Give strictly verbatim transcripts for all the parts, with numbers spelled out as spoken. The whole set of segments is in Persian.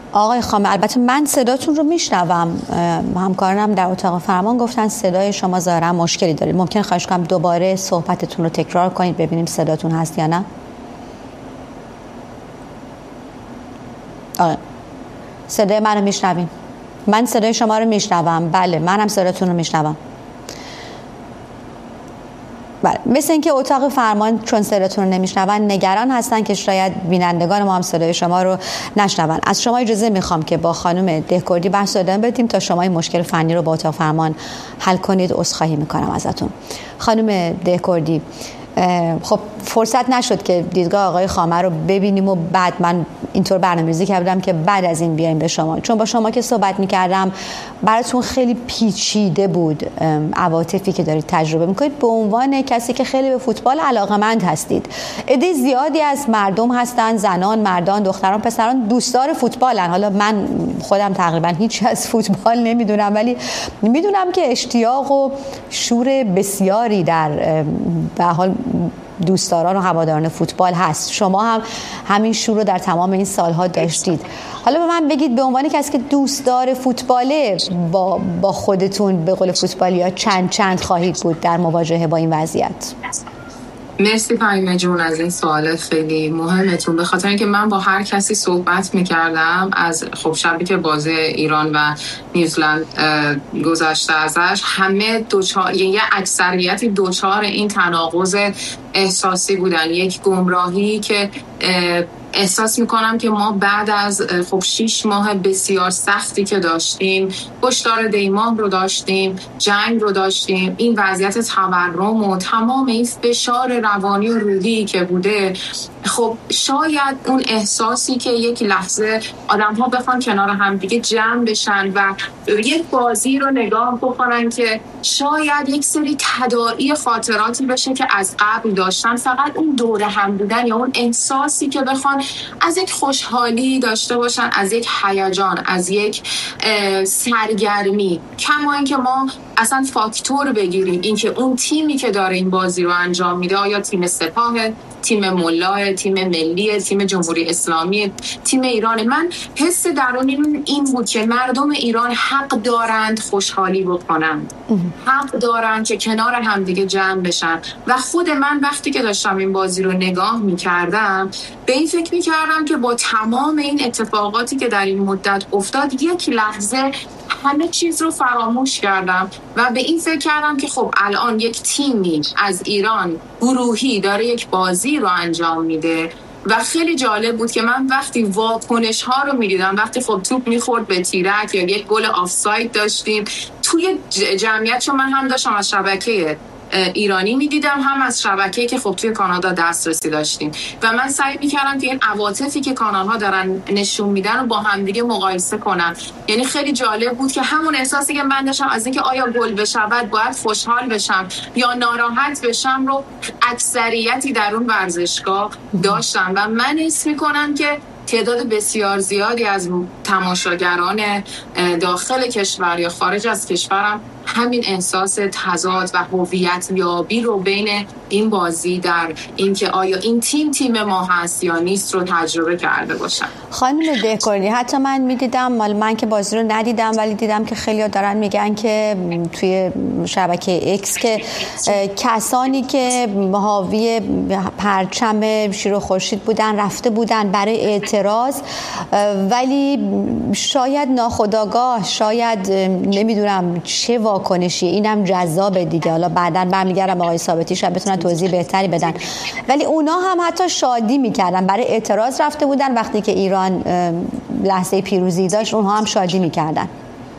آقای خامه، البته من صداتون رو میشنوم، همکارانم در اتاق فرمان گفتن صدای شما ظاهرا مشکلی دارید. ممکن خواهش کنم دوباره صحبتتون رو تکرار کنید ببینیم صداتون هست یا نه. آقای صدای منو میشنویم؟ من صدای شما رو میشنوم. بله منم صداتون رو میشنوم. بله، مثل اینکه اتاق فرمان چون صداتون رو نمیشنون نگران هستن که شاید بینندگان ما هم صدای شما رو نشنون. از شما اجازه میخوام که با خانم دهکردی بحث ادامه بدیم تا شما این مشکل فنی رو با اتاق فرمان حل کنید. عذرخواهی میکنم ازتون. خانم دهکردی، خب فرصت نشد که دیدگاه آقای خامه رو ببینیم و بعد من اینطور برنامه‌ریزی کردم که بعد از این بیایم به شما، چون با شما که صحبت میکردم براتون خیلی پیچیده بود عواطفی که دارید تجربه میکنید. به عنوان کسی که خیلی به فوتبال علاقه‌مند هستید، عده زیادی از مردم هستن، زنان، مردان، دختران، پسران دوستدار فوتبالن. حالا من خودم تقریبا هیچ از فوتبال نمیدونم، ولی میدونم که اشتیاق و شور بسیاری در به حال دوستداران و هواداران فوتبال هست. شما هم همین شور رو در تمام این سالها داشتید. حالا به من بگید به عنوان کسی که دوستدار فوتباله، با با خودتون به قول فوتبالیا چند چند خواهید بود در مواجهه با این وضعیت؟ مرسی فهیمه جون از این سوال خیلی مهمتون، به خاطر اینکه من با هر کسی صحبت میکردم از خب شبی که بازی ایران و نیوزلند گذشته ازش، همه دوچار یه اکثریتی دوچار این تناقض احساسی بودن. یک گمراهی که احساس میکنم که ما بعد از خب شیش ماه بسیار سختی که داشتیم، کشتار دیماه رو داشتیم، جنگ رو داشتیم، این وضعیت تورم و تمام این فشار روانی و روحی که بوده، خب شاید اون احساسی که یک لحظه آدم ها بخوان کنار هم دیگه جمع بشن و یک بازی رو نگاه بکنن که شاید یک سری تداعی خاطراتی بشه که از قبل داشتن، فقط اون دوره هم بودن یا اون احساسی که بخوان از یک خوشحالی داشته باشن، از یک هیجان، از یک سرگرمی. کما اینکه ما اصلا فاکتور بگیریم اینکه اون تیمی که داره این بازی رو انجام میده آیا تیم سپاه، تیم ملا، تیم ملی، تیم جمهوری اسلامی، تیم ایران، من حس درونی این بود که مردم ایران حق دارند خوشحالی بکنند، حق دارند که کنار هم دیگه جمع بشن. و خود من وقتی که داشتم این بازی رو نگاه میکردم به این فکر میکردم که با تمام این اتفاقاتی که در این مدت افتاد یک لحظه همه چیز رو فراموش کردم و به این فکر کردم که خب الان یک تیمی از ایران گروهی داره یک بازی رو انجام میده و خیلی جالب بود که من وقتی واکنش ها رو میدیدم، وقتی خب توپ میخورد به تیرک یا یک گل آفساید داشتیم توی جمعیت، چون من هم داشتم از شبکه ایرانی میدیدم هم از شبکه‌ای که خب توی کانادا دسترسی داشتیم و من سعی میکردم که این عواطفی که کانال‌ها دارن نشون میدن رو با هم دیگه مقایسه کنم. یعنی خیلی جالب بود که همون احساسی که من داشتم از اینکه آیا گل بشود باید خوشحال بشم یا ناراحت بشم رو اکثریتی در اون ورزشگاه داشتن و من حس میکنم که تعداد بسیار زیادی از تماشاگران داخل کشور یا خارج از کشورم همین احساس تضاد و هویت یابی رو بین این بازی در اینکه آیا این تیم تیم ما هست یا نیست رو تجربه کرده باشن. خانم دهکردی، حتی من میدیدم، مال من که بازی رو ندیدم ولی دیدم که خیلی‌ها دارن میگن که توی شبکه ایکس که کسانی که حاوی پرچم شیر و خورشید بودن رفته بودن برای اعتراض، ولی شاید ناخودآگاه، شاید نمیدونم چه واکنشی، اینم جذابه دیگه. حالا بعداً برمیگردم آقای ثابتی شاید بتونن توضیح بهتری بدن، ولی اونا هم حتی شادی میکردن، برای اعتراض رفته بودن، وقتی که ایران لحظه پیروزی داشت اونها هم شادی میکردن.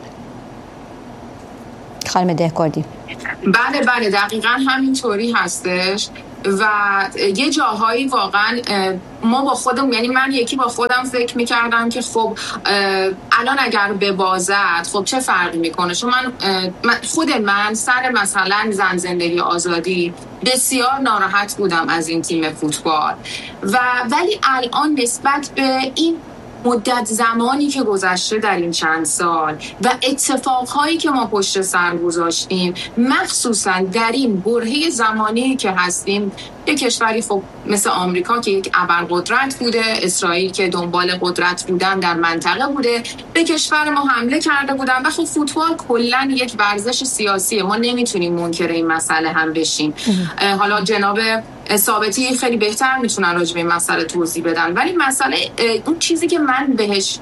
خانم دهکردی. بله بله دقیقاً همینطوری هستش و یه جاهایی واقعا ما با خودم، یعنی من یکی با خودم فکر میکردم که خب الان اگر ببازد خب چه فرقی میکنه، چون من خود من سر مثلا زن زندگی آزادی بسیار ناراحت بودم از این تیم فوتبال و ولی الان نسبت به این مدت زمانی که گذشته در این چند سال و اتفاقهایی که ما پشت سر گذاشتیم، مخصوصا در این برهه زمانی که هستیم، یک کشوری خب مثل آمریکا که یک ابرقدرت بوده، اسرائیل که دنبال قدرت بودن در منطقه بوده، به کشور ما حمله کرده بودن و خب فوتبال کلا یک ورزش سیاسیه، ما نمیتونیم منکر این مسئله هم بشیم. حالا جناب ثابتی خیلی بهتر میتونن راجع به این مسئله توضیح بدن، ولی مسئله اون چیزی که من بهش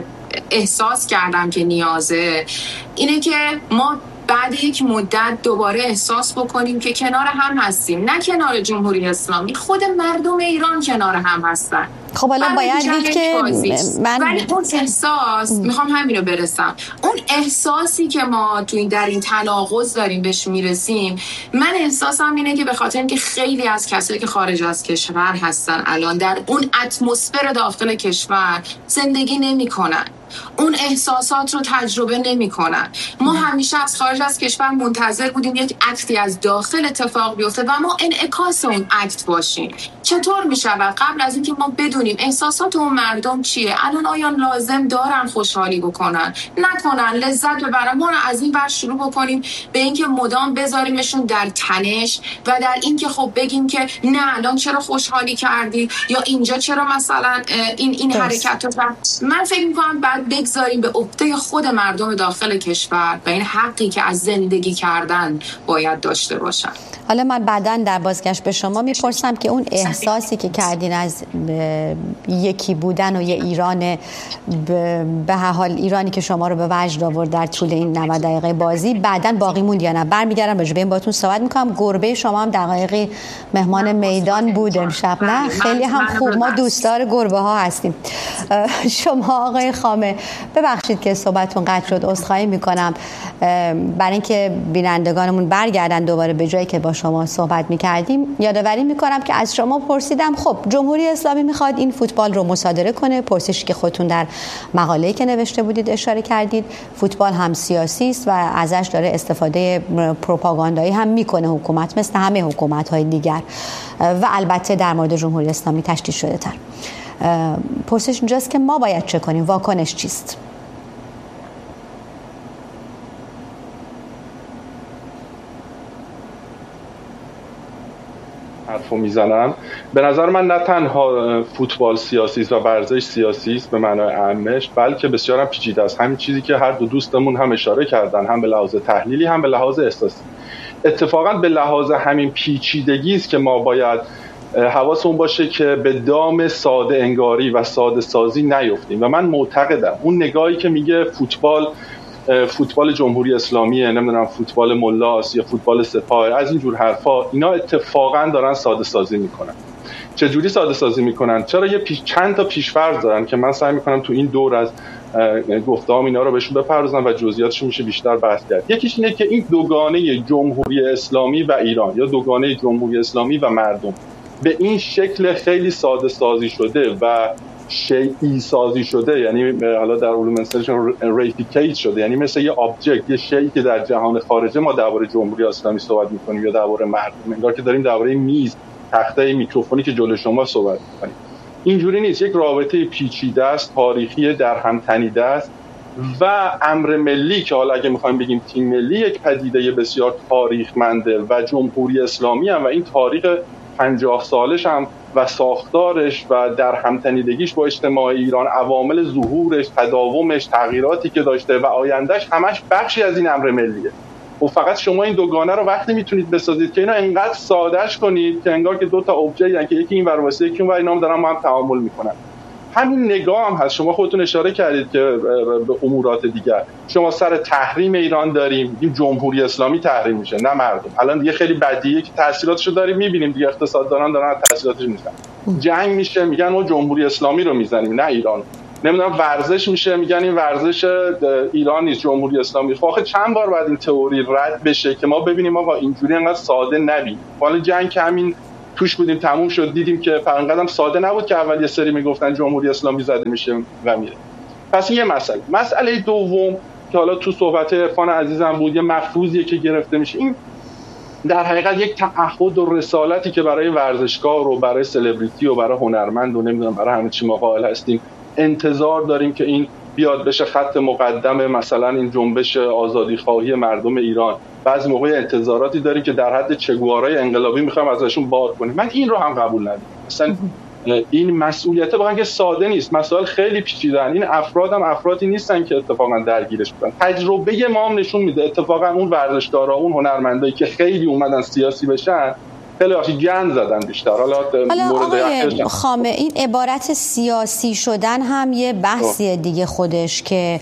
احساس کردم که نیازه اینه که ما بعد یک مدت دوباره احساس بکنیم که کنار هم هستیم، نه کنار جمهوری اسلامی، خود مردم ایران کنار هم هستن. خب حالا باید دید که من ولی اون احساس میخوام همینو برسم، اون احساسی که ما تو این در این تناقض داریم بهش میرسیم، من احساسم اینه که به خاطر اینکه خیلی از کسایی که خارج از کشور هستن الان در اون اتمسفر داخل کشور زندگی نمیکنن، اون احساسات رو تجربه نمی کنن. ما همیشه از خارج از کشور منتظر بودیم یک اکتی از داخل اتفاق بیفته و ما انعکاس اون اکت باشیم. چطور می شود قبل از اینکه ما بدونیم احساسات اون مردم چیه، الان آیا لازم دارن خوشحالی بکنن نکنن، لذت ببرن، ما رو از این ور شروع بکنیم به اینکه مدام بذاریمشون در تنش و در اینکه خب بگیم که نه الان چرا خوشحالی کردی یا اینجا چرا مثلا این این حرکت رو. من فکر می‌کنم بعد بگذاریم به عهده خود مردم داخل کشور و این حقی که از زندگی کردن باید داشته باشن. حالا من بعداً در بازگشت به شما میپرسم که اون احساسی که کردین از یکی بودن و یه ایران به هر حال ایرانی که شما رو به وجد آورد در طول این نود دقیقه بازی بعداً باقی موند یا نه؟ برمیگردم راجع به این باهاتون صحبت میکنم. گربه شما هم دقایقی مهمان میدان بود امشب، نه خیلی هم خوب، ما دوستدار گربه ها هستیم. شما آقای خامه ببخشید که صحبتتون قطع شد، عذرخواهی میکنم، برای اینکه بینندگانمون برگردن دوباره به جایی که با شما صحبت میکردیم. یادآوری میکنم که از شما پرسیدم خب جمهوری اسلامی میخواد این فوتبال رو مصادره کنه، پرسشی که خودتون در مقاله‌ای که نوشته بودید اشاره کردید، فوتبال هم سیاسی است و ازش داره استفاده پروپاگاندایی هم میکنه حکومت مثل همه حکومت‌های دیگر و البته در مورد جمهوری اسلامی تشدید شده تر. پرسش اینجاست که ما باید چه کنیم؟ واکنش چیست؟ حرفو میزنم. به نظر من نه تنها فوتبال سیاسی است و ورزش سیاسی است به معنای عامش، بلکه بسیار هم پیچیده است. همین چیزی که هر دو دوستمون هم اشاره کردن، هم به لحاظ تحلیلی هم به لحاظ احساسی. اتفاقا به لحاظ همین پیچیدگی است که ما باید حواسمون باشه که به دام ساده انگاری و ساده سازی نیفتیم و من معتقدم اون نگاهی که میگه فوتبال فوتبال جمهوری اسلامیه، نمیدونم فوتبال ملاست یا فوتبال سپاه، از این جور حرفا، اینا اتفاقا دارن ساده سازی میکنن. چه جوری ساده سازی میکنن؟ چرا یه پیش چند تا پیش‌فرض دارن که من سعی میکنم تو این دور از گفته‌ام اینا رو بهشون بپردازم و جزئیاتش میشه بیشتر بحث کرد. یکیش اینه که این دوگانه جمهوری اسلامی و ایران یا دوگانه جمهوری اسلامی و مردم به این شکل خیلی ساده سازی شده و شیئی سازی شده، یعنی حالا در علوم انسانشون ریفیکیت شده، یعنی مثل یه آبجکت، یه شیئی که در جهان خارجه ما درباره جمهوری اسلامی صحبت می‌کنیم یا درباره مردم، انگار که داریم درباره میز، تخته، میکروفونی که جلوی شما صحبت می‌کنیم. اینجوری نیست. یک رابطه پیچیده است، تاریخی، در هم تنیده است و امر ملی که حالا اگه می‌خوایم بگیم تیم ملی، یک پدیده بسیار تاریخمنده و جمهوری اسلامی هم و این تاریخ پنجاه سالش هم و ساختارش و در همتنیدگیش با اجتماع ایران، عوامل ظهورش، تداومش، تغییراتی که داشته و آیندهش، همش بخشی از این امر ملیه. و فقط شما این دوگانه رو وقتی میتونید بسازید که اینا انقدر سادهش کنید که انگار که دو تا ابژه یعنی که یکی این ور واسه یکی اون ور، اینا هم دارن با هم تعامل میکنن. همین نگاه هم هست. شما خودتون اشاره کردید که به امورات دیگر، شما سر تحریم ایران داریم، این جمهوری اسلامی تحریم میشه نه مردم. الان دیگه خیلی بدیه که تاثیراتشو داریم میبینیم دیگه، اقتصاددانان دارن تاثیراتش میشن. جنگ میشه میگن ما جمهوری اسلامی رو میزنیم نه ایران. نمیدونم ورزش میشه میگن این ورزش ایران نیست، جمهوری اسلامی. خب چند بار بعد این تئوری رد بشه که ما ببینیم ما با اینجوری انقدر ساده نبینیم. حالا جنگ که همین توش بودیم تموم شد، دیدیم که فرنقدم ساده نبود که اول یه سری میگفتن جمهوری اسلامی زده میشه و میره. پس این یه مسئله. مسئله دوم که حالا تو صحبت عرفان عزیزم بود، یه مفروضیه که گرفته میشه، این در حقیقت یک تعهد و رسالتی که برای ورزشکار و برای سلبریتی و برای هنرمند و نمیدونم برای همه چی ما قائل هستیم انتظار داریم که این بیاد بشه خط مقدم مثلا این جنبش آزادی خواهی مردم ایران. بعضی موقع انتظاراتی داریم که در حد چگوارای انقلابی میخوایم ازشون بار کنیم. من این رو هم قبول ندارم. مثلا این مسئولیت واقعا که ساده نیست، مسائل خیلی پیچیده‌اند. این افراد هم افرادی نیستن که اتفاقا درگیرش بودن. تجربه ما هم نشون میده اتفاقا اون ورزشکارا، اون هنرمندایی که خیلی اومدن سیاسی بشن خیلی وقتی گند زدن بیشتر. حالا آقای خامه این عبارت سیاسی شدن هم یه بحثیه دیگه خودش که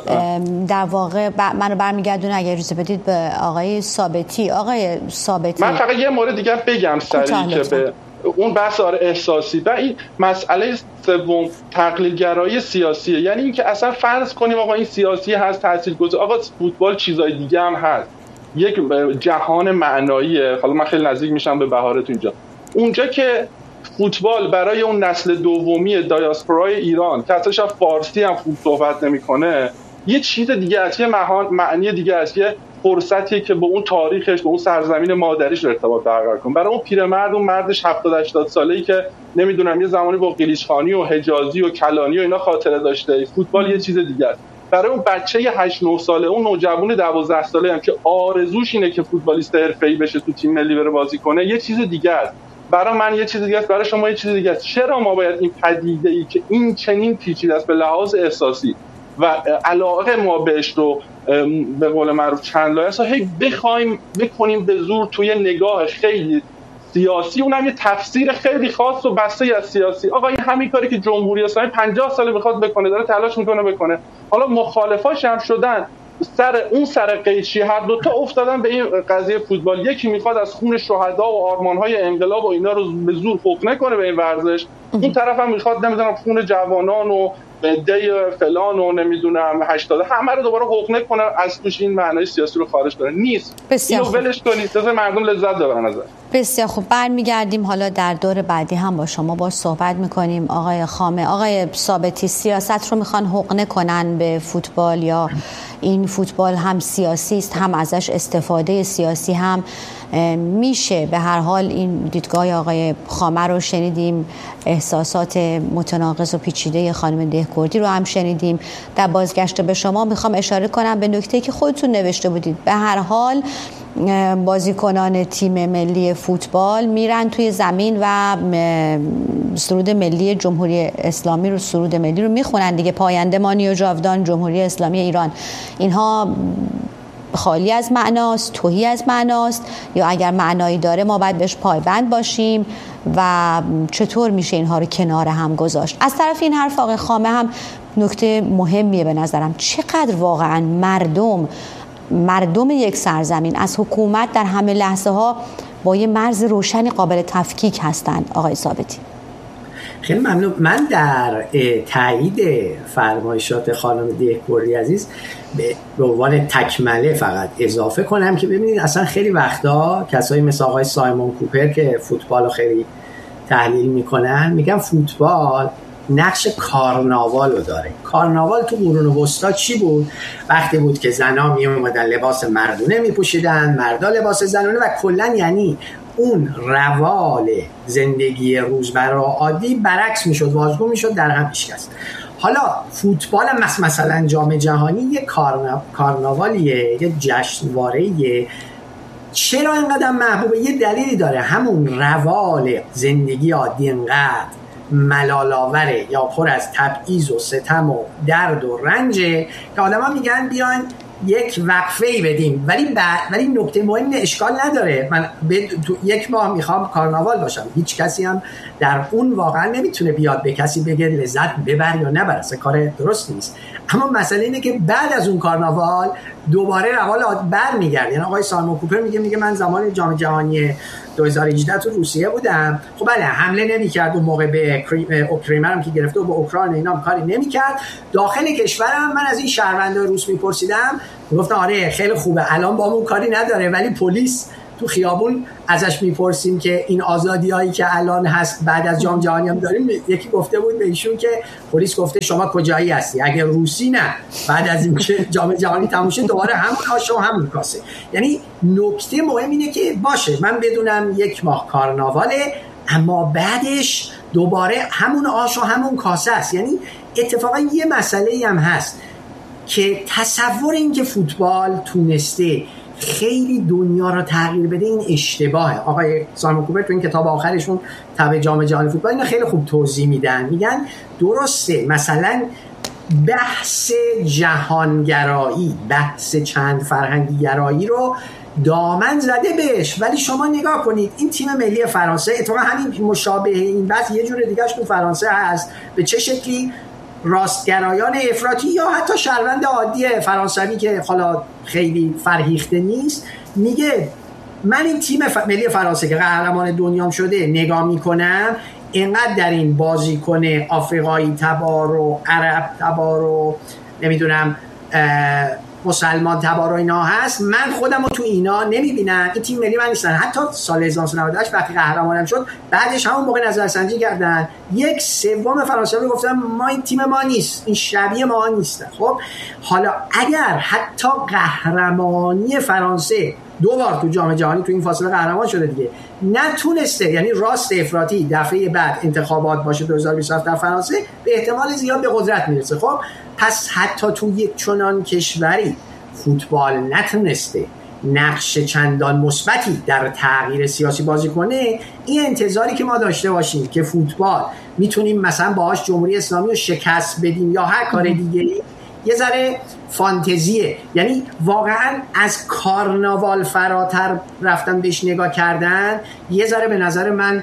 در واقع منو برمیگردونه اگه اجازه بدید به آقای ثابتی. آقای ثابتی من فقط یه مورد دیگه بگم سریع که به اون بحث آره احساسی و این مسئله سوم تقلیدگرایی سیاسیه. یعنی اینکه اصلا فرض کنیم آقا این سیاسی هست تاثیرگذار، آقا فوتبال چیزای دیگه هم هست، یک جهان معناییه. حالا من خیلی نزدیک میشم به بهارت اینجا، اونجا که فوتبال برای اون نسل دومی دیاسپورای ایران که اصلا فارسی هم خوب صحبت نمیکنه یه چیز دیگه است، یه معنی دیگه است، یه فرصتیه که به اون تاریخش، به اون سرزمین مادریش ارتباط برقرار کنه. برای اون پیرمرد، اون مردش هفتاد هشتاد ساله‌ای که نمیدونم یه زمانی با قلیچخانی و حجازی و کلانی و اینا خاطره داشته، فوتبال یه چیز دیگه است. برای اون بچه هشت نه ساله، اون نوجوان دوازده ساله هم که آرزوش اینه که فوتبالیست حرفه‌ای بشه، تو تیم ملی بره بازی کنه، یه چیز دیگه است. برای من یه چیز دیگه است، برای شما یه چیز دیگه است. چرا ما باید این پدیده‌ای که این چنین پیچیده است به لحاظ احساسی و علاقه ما بهش رو به قول معروف چند لایه است هی بخوایم بکنیم به زور توی نگاه خیلی سیاسی، اونم یه تفسیر خیلی خاص و بسته از سیاسی. آقا این همین کاری که جمهوری اسلامی پنجاه سال میخواد بکنه، داره تلاش میکنه بکنه، حالا مخالفاش هم شدن، سر اون سر قیچی هر دو تا افتادن به این قضیه فوتبال. یکی میخواد از خون شهدا و آرمان‌های انقلاب و اینا رو به زور حقنه کنه به این ورزش، اون طرف هم میخواد نمیدونم خون جوانان و دی فلان و نمیدونم هشتاد همه رو دوباره حقنه کنه، از توش این معنای سیاسی رو خارج کنه. نیست، اینو ولش کنید، بذار مردم لذت ببرن ازش. بسیار خوب، برمیگردیم حالا در دور بعدی هم با شما باش صحبت میکنیم. آقای خامه، آقای ثابتی، سیاست رو میخوان حقنه کنن به فوتبال یا این فوتبال هم سیاسی است، هم ازش استفاده سیاسی هم میشه؟ به هر حال این دیدگاه آقای خامه رو شنیدیم، احساسات متناقض و پیچیده خانم دهکردی رو هم شنیدیم. در بازگشت به شما میخوام اشاره کنم به نکته‌ای که خودتون نوشته بودید. به هر حال بازیکنان تیم ملی فوتبال میرن توی زمین و سرود ملی جمهوری اسلامی رو، سرود ملی رو میخونن دیگه، پاینده مانی و جاودان جمهوری اسلامی ایران. اینها خالی از معناست، توهی از معناست، یا اگر معنایی داره ما باید بهش پایبند باشیم و چطور میشه اینها رو کنار هم گذاشت؟ از طرف این حرف آقای خامه هم نکته مهمیه به نظرم، چقدر واقعا مردم مردم یک سرزمین از حکومت در همه لحظه ها با یه مرز روشنی قابل تفکیک هستند. آقای ثابتی. خیلی ممنون. من در تایید فرمایشات خانم دهکردی عزیز به عنوان تکمله فقط اضافه کنم که ببینید اصلا خیلی وقتا کسایی مثل آقای سایمون کوپر که فوتبال رو خیلی تحلیل میکنن میگن فوتبال نقش کارناوال رو داره. کارناوال تو قرون وسطا چی بود؟ وقتی بود که زنا می اومدن لباس مردونه میپوشیدن، مردا لباس زنانه، و کلا یعنی اون روال زندگی روزمره عادی برعکس میشد، واژگون میشد، در هم پیشکست. حالا فوتبال هم مثلا جام جهانی یه کارنا... کارناوالیه، یه جشنواره‌ایه. چرا اینقدر محبوبه؟ یه دلیلی داره، همون روال زندگی عادی انقدر ملال‌آوره یا پر از تبعیض و ستم و درد و رنجه که آدما میگن بیاین یک وقفه‌ای بدیم. ولی بعد ولی نکته مهم اشکال نداره، من تو یک ماه میخوام کارناوال باشم، هیچ کسی هم در اون واقعا نمیتونه بیاد به کسی بگه لذت ببر یا نبر، اصلا کار درست نیست. اما مسئله اینه که بعد از اون کارناوال دوباره روال بر میگرده. یعنی آقای سایمون کوپر میگه میگه من زمان جام جهانی دو هزار و هجده تو روسیه بودم، خب بله حمله نمی‌کرد اون موقع به اوکراین هم که گرفته و به اوکراین اینا کاری نمی‌کرد. داخل کشورم من از این شهروندان روس میپرسیدم، گفتن آره خیلی خوبه الان با همون کاری نداره، ولی پلیس تو خیابون ازش میپرسیم که این آزادیایی که الان هست بعد از جام جهانی هم داریم، یکی گفته بود به ایشون که پلیس گفته شما کجایی هستی؟ اگه روسی نه، بعد از اینکه جام جهانی تموم شد دوباره همون آش و همون کاسه. یعنی نکته مهم اینه که باشه من بدونم یک ماه کارناواله، اما بعدش دوباره همون آش و همون کاسه است. یعنی اتفاقا یه مسئله هم هست که تصور این که فوتبال تونسته خیلی دنیا رو تغییر بده این اشتباهه. آقای سایمون کوپر تو این کتاب آخرشون تبع جام جهانی فوتبال اینو خیلی خوب توضیح میدن، میگن درسته مثلا بحث جهانگرایی، بحث چند فرهنگی گرایی رو دامن زده بهش، ولی شما نگاه کنید این تیم ملی فرانسه اتفاقا همین مشابه این بحث یه جور دیگهش تو فرانسه هست. به چه شکلی راستگرایان افراطی یا حتی شهروند عادی فرانسوی که حالا خیلی فرهیخته نیست میگه من این تیم ملی فرانسه که قهرمان دنیام شده نگاه میکنم، اینقدر در این بازیکن آفریقایی تبار و عرب تبار و نمیدونم مسلمان تبار و اینا هست، من خودم رو تو اینا نمیبینم، این تیم ملی من نیستن. حتی سال هزار و نهصد و نود و هشت وقتی قهرمانم شد بعدش همون موقع نظرسنجی کردن، یک سوم فرانسوی گفتن ما این تیم ما نیست، این شبیه ما نیست. خب حالا اگر حتی قهرمانی فرانسه دو بار تو جام جهانی تو این فاصله قهرمان شده دیگه نتونسته، یعنی راست افراطی دفعه بعد انتخابات باشه دو هزار و بیست و هفت در فرانسه به احتمال زیاد به قدرت میرسه. خب پس حتی تو یک چنان کشوری فوتبال نتونسته نقش چندان مثبتی در تغییر سیاسی بازی کنه، این انتظاری که ما داشته باشیم که فوتبال میتونیم مثلا باهاش جمهوری اسلامی رو شکست بدیم یا هر کار دیگه‌ای یه ذره فانتزیه. یعنی واقعا از کارناوال فراتر رفتن بهش نگاه کردن یه ذره به نظر من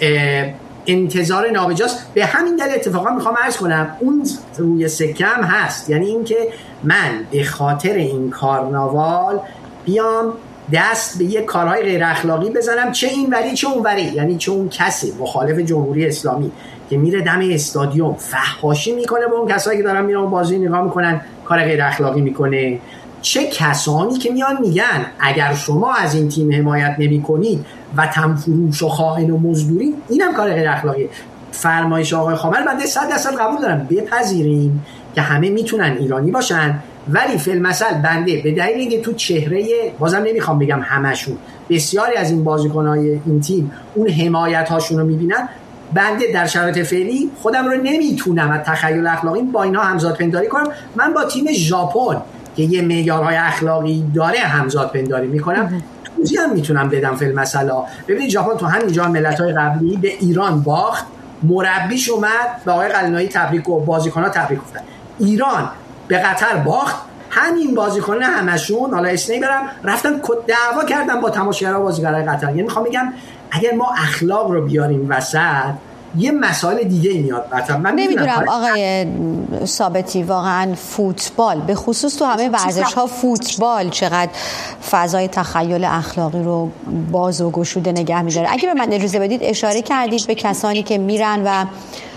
انتظار نابجاست. به همین دلیل اتفاقا میخوام عرض کنم اون روی سکم هست، یعنی اینکه من به خاطر این کارناوال بیام دست به یه کارهای غیر اخلاقی بزنم، چه این وری چه اون وری، یعنی چه اون کسی مخالف جمهوری اسلامی که میره دم استادیوم فحاشی میکنه به اون کسایی که دارن میرن بازی نگاه میکنن کار غیر اخلاقی میکنه، چه کسانی که میان میگن اگر شما از این تیم حمایت نمیکنید وطن فروش و خائن و مزدوری، اینم کار غیر اخلاقیه. فرمایش آقای خامر بنده صد درصد قبول دارم، بپذیریم که همه میتونن ایرانی باشن، ولی فی المثل بنده به دلیل اینکه تو چهره، بازم نمیخوام بگم همشون، بسیاری از این بازیکن‌های این تیم اون حمایت هاشون رو میبینن، بنده در شرایط فعلی خودم رو نمیتونم از تخیل اخلاقی با اینا همزاد پنداری کنم. من با تیم ژاپن که یه معیارهای اخلاقی داره همزاد پنداری میکنم، توضیح هم میتونم بدم. فی المثل ببینید ژاپن تو همین جام ملت‌های قبلی به ایران باخت، مربیش اومد به آقای قلنویی تبریک و بازیکن‌ها تبریک گفتن. ایران به قطر باخت، همین بازیکنان همشون حالا اسمی برم رفتن دعوا کردن با تماشاگرها بازیگرای قطر. یعنی میخوام بگم اگر ما اخلاق رو بیاریم وسط یه مسائل دیگه میاد. من نمیدونم آقای ثابتی واقعا فوتبال به خصوص تو همه ورزش ها فوتبال چقدر فضای تخیل اخلاقی رو باز و گشوده نگه میداره. اگه به من اجازه بدید اشاره کردید به کسانی که میرن و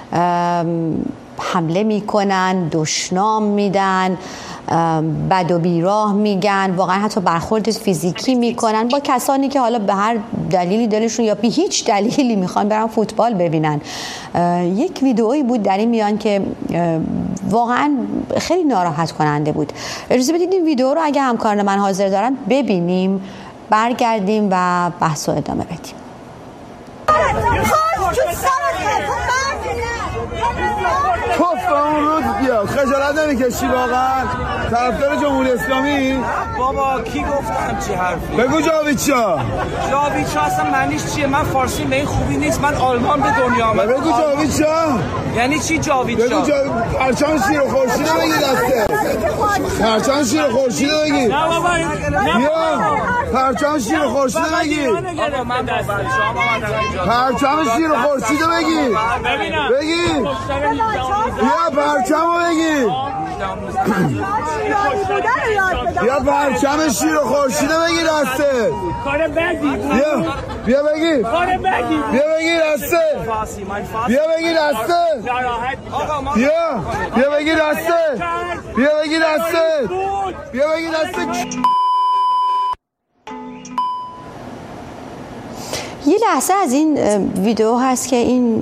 حمله میکنن، دشنام میدن، بد و بیراه میگن، واقعا حتی برخورد فیزیکی میکنن با کسانی که حالا به هر دلیلی دلشون یا به هیچ دلیلی میخوان برن فوتبال ببینن. یک ویدئویی بود در این میان که واقعا خیلی ناراحت کننده بود. اجازه بدید این ویدئو رو اگه همکاران من حاضر دارن ببینیم، برگردیم و بحث رو ادامه بدیم. توف اون روز بیاد خجالت نمیکشی واقعا طرفدار جمهوری اسلامی؟ بابا کی گفتم چی حرفی؟ بگو جاویدشا. جاویدشا اصلا معنیش چیه؟ من فارسی به این خوبی نیست، من آلمان به دنیا آمدم. بگو جاویدشا. یعنی چی جاویدشا؟ بگو جاوید پرچم شیر و خورشید بگی دسته. پرچم شیر و خورشید بگی. نه بابا بیا پرچم شیر و خورشید بگی. بابا من با شما اومدم اینجا. پرچم شیر و خورشید بگی. بگی. بیا پرچمو بگی. بیا پرچم شیر و خورشید بگی دسته. کار بدی. بیا بیا بگی. کار بدی. بیا بگی دسته. بیا بگی دسته. بیا بیا بگی دسته. بیا بگی دسته. بیا بگی دسته. یه لحظه از این ویدیو هست که این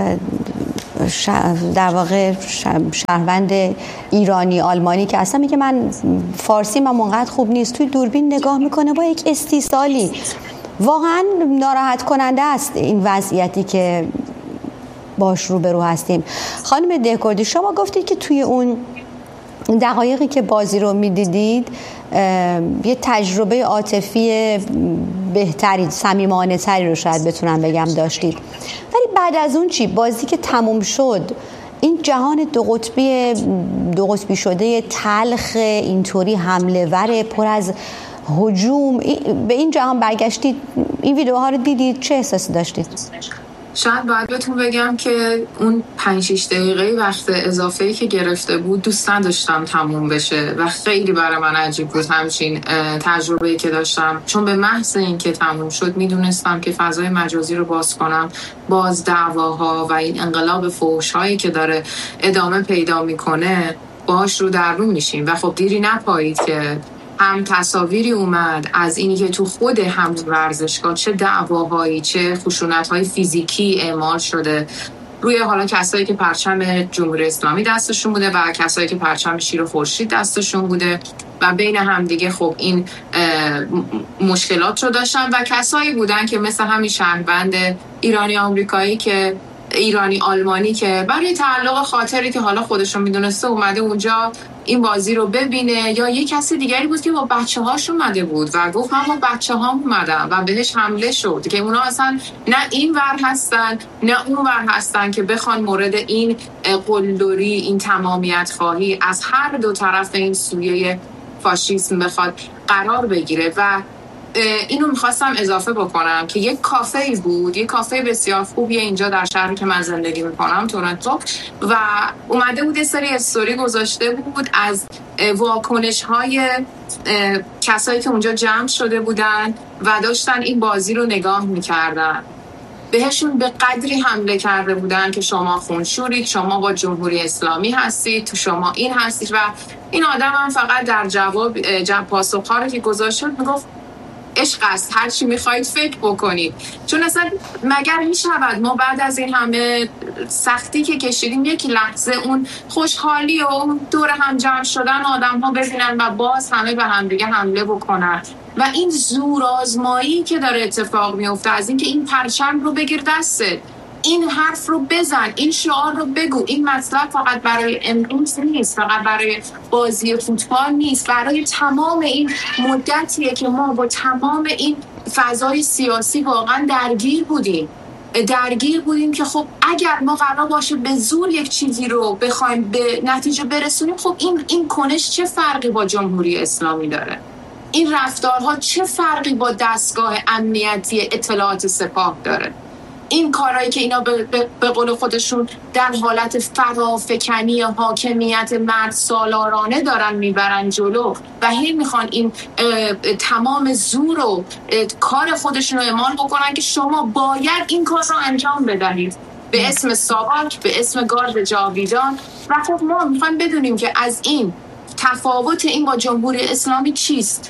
در واقع شهروند ایرانی آلمانی که اصلا میگه من فارسی من منقدر خوب نیست، توی دوربین نگاه میکنه با یک استیصالی. واقعا ناراحت کننده است این وضعیتی که باش روبرو هستیم. خانم دهکردی، شما گفتید که توی اون دقایقی که بازی رو میدیدید یه تجربه عاطفی بهتری، صمیمانه تری رو شاید بتونم بگم داشتید، ولی بعد از اون چی؟ بازی که تموم شد، این جهان دو قطبی دو قطبی شده تلخ اینطوری حمله ور پر از هجوم، به این جهان برگشتید، این ویدیوها رو دیدید، چه احساسی داشتید؟ شاید باید بهتون بگم که اون پنج شش دقیقه وقت اضافه‌ای که گرفته بود دوست نداشتم تموم بشه و خیلی برای من عجیب بود همچین تجربه‌ای که داشتم، چون به محض این که تموم شد میدونستم که فضای مجازی رو باز کنم، باز دعواها و این انقلاب فحش‌هایی که داره ادامه پیدا میکنه باهاش رو در رو میشیم و خب دیری نپایید که هم تصاویری اومد از اینی که تو خود هم ورزشگاه چه دعواهایی، چه خشونت‌های فیزیکی اعمال شده روی حالا کسایی که پرچم جمهوری اسلامی دستشون بوده و کسایی که پرچم شیر و خورشید دستشون بوده و بین هم دیگه خب این مشکلات رو داشتن و کسایی بودن که مثل همین شهروند ایرانی آمریکایی که ایرانی آلمانی که برای تعلق خاطری که حالا خودشون میدونسته اومده اونجا این بازی رو ببینه، یا یه کسی دیگری بود که با بچه هاش اومده بود و گفت من با بچه هام اومدم و بهش حمله شد که اونا اصلا نه این ور هستن نه اون ور هستن که بخوان مورد این قلدری، این تمامیت خواهی از هر دو طرف این سویه فاشیسم بخواد قرار بگیره. و اینو میخواستم اضافه بکنم که یک کافه بود، یک کافه بسیار خوبیه اینجا در شهری که من زندگی میکنم، تورنتو، و اومده بود یه سری استوری گذاشته بود از واکنش های کسایی که اونجا جمع شده بودن و داشتن این بازی رو نگاه میکردن. بهشون به قدری حمله کرده بودن که شما خونشورید، شما با جمهوری اسلامی هستید، تو شما این هستید. و این آدم هم فقط در جواب جواب پاسخ‌ها رو که گذاشت میگفت عشق است، هر چی میخواید فکر بکنید. چون اصلا مگر میشود ما بعد از این همه سختی که کشیدیم یک لحظه اون خوشحالی و اون دور هم جمع شدن آدم ها ببینن و باز همه به هم دیگه حمله بکنن و این زور آزمایی که داره اتفاق میفته از اینکه این پرچم رو بگیر دستت، این حرف رو بزن، این شعار رو بگو، این مطلب فقط برای امروز نیست، فقط برای بازی فوتبال نیست، برای تمام این مدتیه که ما با تمام این فضای سیاسی واقعا درگیر بودیم درگیر بودیم که خب اگر ما قرار باشه به زور یک چیزی رو بخوایم به نتیجه برسونیم، خب این این کنش چه فرقی با جمهوری اسلامی داره؟ این رفتارها چه فرقی با دستگاه امنیتی اطلاعات سپاه داره؟ این کارهایی که اینا به, به, به قول خودشون در حالت فرافکنی حاکمیت مرد سالارانه دارن میبرن جلو و هی میخوان این تمام زور و کار خودشون رو اعمال بکنن که شما باید این کار رو انجام بدهید به اسم ساواک، به اسم گارد جاویدان. و خب ما میخوایم بدونیم که از این تفاوت این با جمهوری اسلامی چیست؟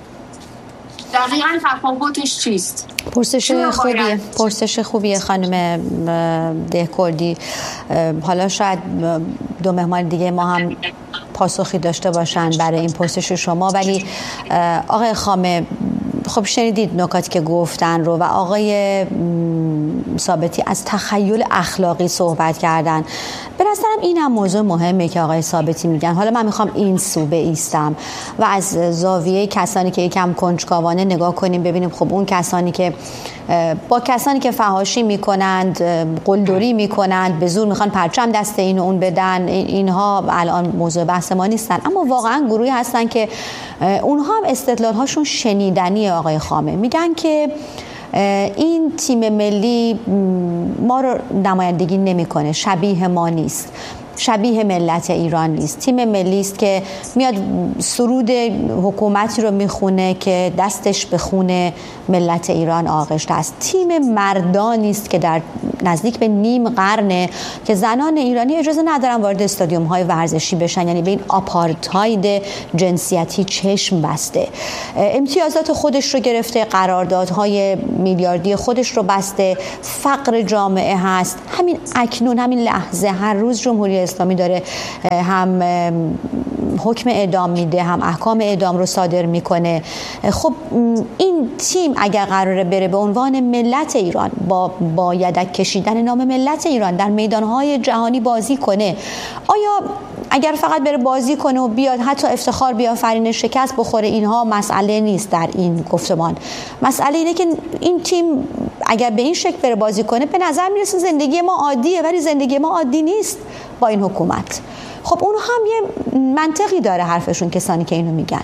دقیقاً تفاوتش چیست؟ پرسش خوبیه پرسش خوبیه خانم دهکردی. حالا شاید دو مهمان دیگه ما هم پاسخی داشته باشن برای این پرسش شما، ولی آقای خامه خب شنیدید نکاتی که گفتن رو و آقای ثابتی از تخیل اخلاقی صحبت کردن. به نظرم این هم موضوع مهمه که آقای ثابتی میگن. حالا من میخوام این سو بایستم و از زاویه کسانی که یکم کنجکاوانه نگاه کنیم، ببینیم خب اون کسانی که با کسانی که فحاشی میکنند، قلدری میکنند، به زور میخوان پرچم دست این و اون بدن، اینها الان موضوع بحث ما نیستن، اما واقعا گروهی هستن که اونها هم استدلال هاشون شنیدنیه. آقای خامه میگن که این تیم ملی ما رو نمایندگی نمیکنه، شبیه ما نیست، شبیه ملت ایران نیست. تیم ملی است که میاد سرود حکومتی رو میخونه که دستش به خون ملت ایران آغشته است. تیم مردانی است که در نزدیک به نیم قرنه که زنان ایرانی اجازه ندارن وارد استادیوم های ورزشی بشن، یعنی به این آپارتاید جنسیتی چشم بسته، امتیازات خودش رو گرفته، قراردادهای میلیاردی خودش رو بسته، فقر جامعه هست. همین اکنون، همین لحظه، هر روز جمهوری اسلامی داره هم حکم اعدام میده، هم احکام اعدام رو صادر میکنه. خب این تیم اگر قراره بره به عنوان ملت ایران با با یدک کشیدن نام ملت ایران در میدانهای جهانی بازی کنه، آیا اگر فقط بره بازی کنه و بیاد حتی افتخار بیافرینه شکست بخوره اینها مسئله نیست در این گفتمان؟ مسئله اینه که این تیم اگر به این شکل بره بازی کنه به نظر میرسه زندگی ما عادیه، ولی زندگی ما عادی نیست با این حکومت. خب اون هم یه منطقی داره حرفشون، کسانی که اینو میگن.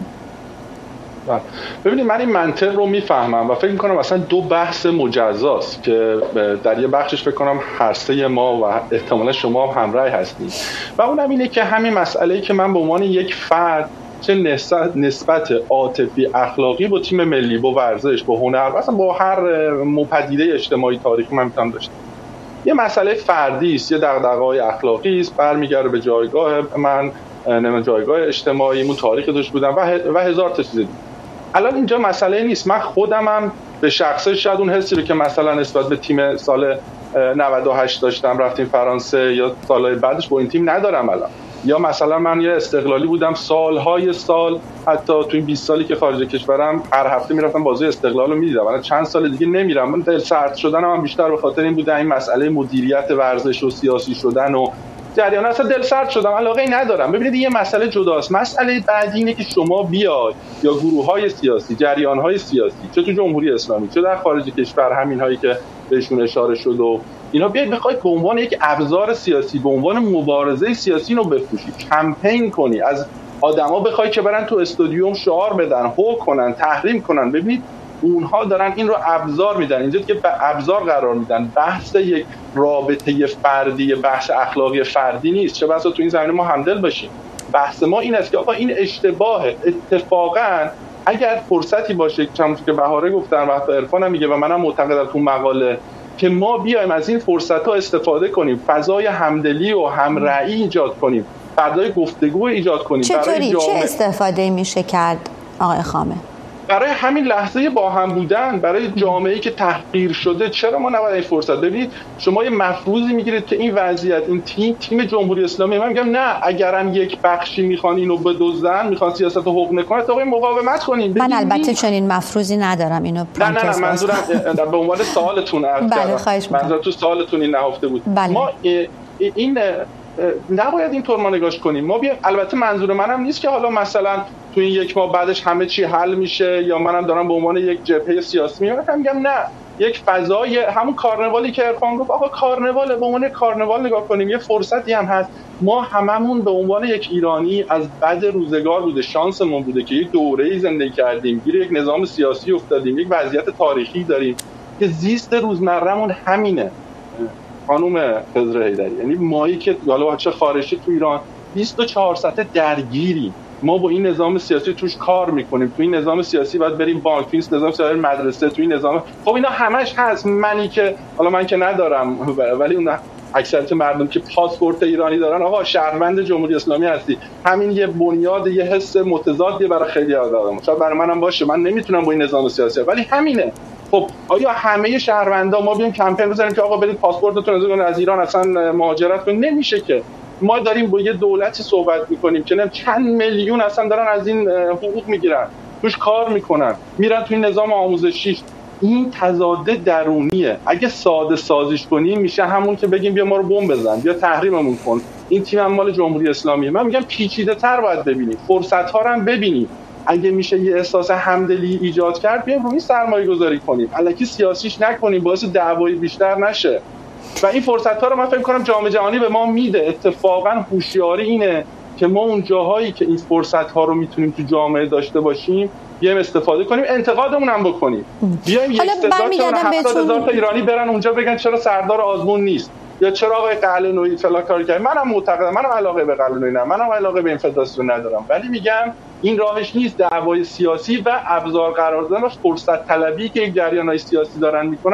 ببینید من این منطق رو میفهمم و فکر میکنم اصلا دو بحث مجزاست که در یه بخشش فکر کنم هر سه ما و احتمالا شما هم همراه هستید و اونم اینه که همین مسئله‌ای که من به عنوان یک فرد چه نسبت عاطفی اخلاقی با تیم ملی، با ورزش، با هنر، اصلا با هر پدیده اجتماعی تاریخی من میتونم داشتم. یه مسئله فردی است، یه دغدغه‌های اخلاقی است، برمیگرده به جایگاه من، نمیدونم جایگاه اجتماعیمون، تاریخ داشت بودم و و هزار تا چیز دیگه. الان اینجا مسئله نیست. من خودمم به شخصه شاید اون حسی رو که مثلا نسبت به تیم سال نود و هشت داشتم رفتیم فرانسه یا سالهای بعدش با این تیم ندارم الان. یا مثلا من یه استقلالی بودم سالهای سال، حتی تو این بیست سالی که خارج کشورم هر هفته میرفتم بازی استقلال رو میدیدم. الان چند سال دیگه نمیرم. من دل سرد شدنم هم بیشتر به خاطر این بوده این مسئله مدیریت ورزش و سیاسی شدن و جریان، اصلا دل سرد شدم، علاقه ندارم. ببینید یه مسئله جداست. مسئله بعدی اینه که شما بیاید یا گروه‌های سیاسی، جریان‌های سیاسی، چه تو جمهوری اسلامی چه در خارج کشور، همین هایی که بهشون اشاره شد و اینا، بیاید بخواید به عنوان یک ابزار سیاسی، به عنوان مبارزه سیاسی اینو بفروشید، کمپین کنی، از آدما بخواید که برن تو استادیوم شعار بدن، هو کنن، تحریم کنن. ببینید اونها دارن این رو ابزار میدن، اینجا که به ابزار قرار میدن. بحث یک رابطه فردی، بحث اخلاقی فردی نیست. چه بسا تو این زمینه ما همدل باشیم. بحث ما این است که آقا این اشتباهه. اتفاقا اگر فرصتی باشه، چون که بهاره گفتن و عرفان هم میگه و منم معتقدم تو مقاله، که ما بیایم از این فرصت‌ها استفاده کنیم، فضای همدلی و همرأی ایجاد کنیم، فضای گفتگو ایجاد کنیم. چطوری؟ چه استفاده میشه کرد آقای خامه؟ برای همین لحظه با هم بودن، برای جامعه‌ای که تحقیر شده، چرا ما نباید این فرصت؟ ببینید شما یه مفروضی میگیرید که این وضعیت، این تیم تیم جمهوری اسلامی، من میگم نه، اگرم یک بخشی میخوان اینو بدزدن، میخوان سیاست رو حقوق کنن، تا مقاومت کنیم. من البته چنین مفروضی ندارم، اینو نه نه, نه منظورم به عنوان سوالتون عرض کردم. بله خواهش می‌کنم. منظور تو سوالتون این نهفته بود. بله. ما این نباید اینطور ما نگاش کنیم. ما بیا، البته منظور منم نیست که حالا مثلا تو این یک ماه بعدش همه چی حل میشه یا منم دارم به عنوان یک جبهه سیاسی میگم. میگم نه، یک فضای همون کارنوالی که عرفان گفت، آقا کارنواله، به عنوان کارنوال نگاه کنیم. یه فرصتی هم هست. ما هممون به عنوان یک ایرانی از بد روزگار بوده، شانسمون بوده که یک دوره‌ای زندگی کردیم، گیر یک نظام سیاسی افتادیم، یک وضعیت تاریخی داریم که زیست روزمرهمون همینه. خانم خضر حیدری، یعنی مایی که حالا بچه خارجی تو ایران بیست و چهار ساعته درگیری، ما با این نظام سیاسی توش کار میکنیم، تو این نظام سیاسی باید بریم بانک، تو این نظام سیاسی مدرسه، تو این نظام، خب اینا همش هست. منی که حالا من که ندارم، ولی اون اکثریت مردم که پاسپورت ایرانی دارن، آقا شهروند جمهوری اسلامی هستی، همین یه بنیاد، یه حس متضادیه برای خیلی آدم، شاید برای منم باشه، من نمیتونم با این نظام سیاسی، ولی همینه. خب آیا همه شهروندا ما بیایم کمپین بزنیم که آقا برید پاسپورتتون از ایران اصلا مهاجرت کنید؟ نمیشه که. ما داریم با یه دولتی صحبت میکنیم که نم چند میلیون اصلا دارن از این حقوق میگیرن، توش کار میکنن، میرن توی نظام آموزشی. این تضاد درونیه. اگه ساده سازیش کنیم میشه همون که بگیم بیا ما رو بمب بزن، بیا تحریممون کن، این تیم هم مال جمهوری اسلامیه. من میگم پیچیده تر باید ببینیم، فرصت ها رو هم ببینیم. اگه میشه یه احساس همدلی ایجاد کرد، بیایم روی سرمایه گذاری کنیم، الکی سیاسیش نکنیم، باعث دعوای بیشتر نشه. و این فرصت ها رو من فکر کنم جامعه جهانی به ما میده. اتفاقا هوشیاری اینه که ما اون جاهایی که این فرصت ها رو میتونیم تو جامعه داشته باشیم بیایم استفاده کنیم، انتقادمون هم بکنیم. بیایم یک استعداد هفتاد هزار تا ایرانی برن اونجا بگن چرا سردار آزمون نیست، یا چرا آقای قلعه‌نویی فلان کار کرد. منم معتقدم، منم علاقه به قلعه‌نویی ندارم، منم علاقه به این فدراسیون ندارم، ولی میگم این راهش نیست. دعوای سیاسی و ابزار قرار دادن و فرصت طلبی که یک جریان‌های سیاسی دارن میکنن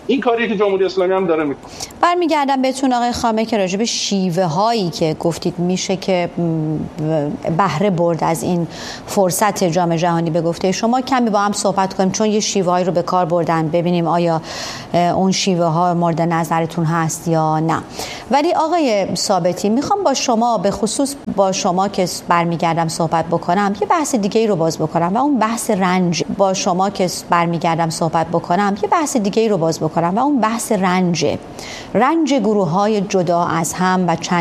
این کاری که جمهوری اسلامی هم داره میکنه. برمیگردم بهتون آقای خامه که راجع به شیوه هایی که گفتید میشه که بهره برد از این فرصت جام جهانی به گفته شما کمی با هم صحبت کنیم، چون یه شیوه هایی رو به کار بردن، ببینیم آیا اون شیوه ها مورد نظرتون هست یا نه. ولی آقای ثابتی میخوام با شما به خصوص با شما که برمیگردم صحبت بکنم یه بحث دیگه ای رو باز بکنم و اون بحث رنج. با شما که برمیگردم صحبت بکنم یه بحث دیگه ای رو باز بکنم و اون بحث رنج رنج گروه های جدا از هم و چند